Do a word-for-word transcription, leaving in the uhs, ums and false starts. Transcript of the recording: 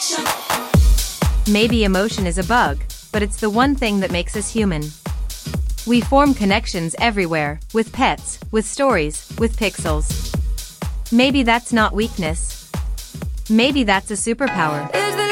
Maybe emotion is a bug, but it's the one thing that makes us human. We form connections everywhere, with pets, with stories, with pixels. Maybe that's not weakness. Maybe that's a superpower.